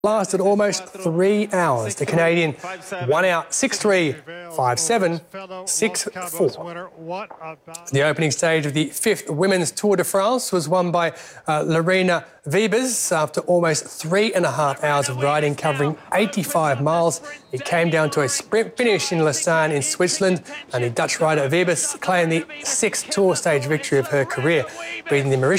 Lasted almost 3 hours. The Canadian won out 6-3, 5-7, 6-4. The opening stage of the 5th Women's Tour de France was won by Lorena Wiebes after almost 3.5 hours of riding, covering 85 miles. It came down to a sprint finish in Lausanne in Switzerland, and the Dutch rider Wiebes claimed the 6th Tour stage victory of her career, beating the Mauritian